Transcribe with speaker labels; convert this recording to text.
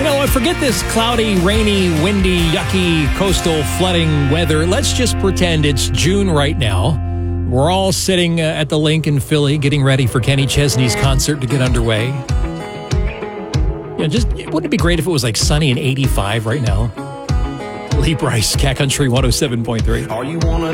Speaker 1: know what? Forget this cloudy, rainy, windy, yucky, coastal flooding weather. Let's just pretend it's June right now. We're all sitting at the Link in Philly getting ready for Kenny Chesney's concert to get underway. Wouldn't it be great if it was like sunny and 85 right now? Lee Bryce, Cat Country 107.3.
Speaker 2: Are you one of